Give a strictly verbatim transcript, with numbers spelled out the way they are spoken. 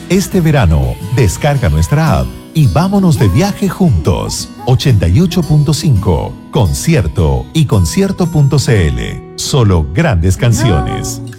Este verano, descarga nuestra app y vámonos de viaje juntos. ochenta y ocho punto cinco, Concierto y concierto punto c l. Solo grandes canciones.